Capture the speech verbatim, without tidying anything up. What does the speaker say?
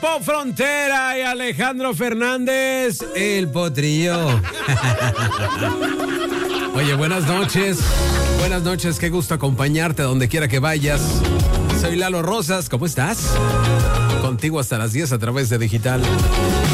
Po Frontera y Alejandro Fernández, el potrillo. Oye, buenas noches. Buenas noches, qué gusto acompañarte donde quiera que vayas. Soy Lalo Rosas, ¿cómo estás? Contigo hasta las diez a través de Digital.